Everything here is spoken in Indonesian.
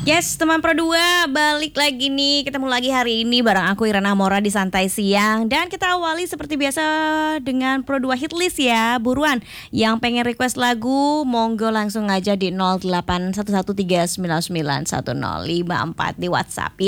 Yes, teman Pro 2 balik lagi nih. Ketemu lagi hari ini bareng aku Irana Mora di Santai Siang. Dan kita awali seperti biasa dengan Pro 2 hit list ya. Buruan yang pengen request lagu, monggo langsung aja di 0811399154 di WhatsApp